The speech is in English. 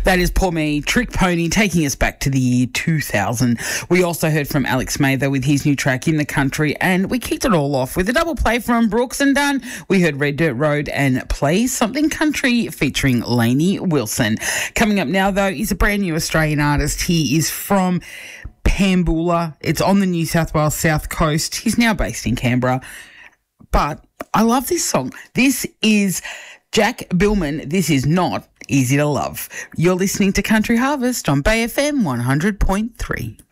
That is Poor Me, Trick Pony, taking us back to the year 2000. We also heard from Alex Mather with his new track In the Country, and we kicked it all off with a double play from Brooks and Dunn. We heard Red Dirt Road and Play Something Country featuring Lainey Wilson. Coming up now, though, is a brand new Australian artist. He is from Pambula. It's on the New South Wales South Coast. He's now based in Canberra. But I love this song. This is Jack Billman. This is Not Easy to Love. You're listening to Country Harvest on Bay FM 100.3.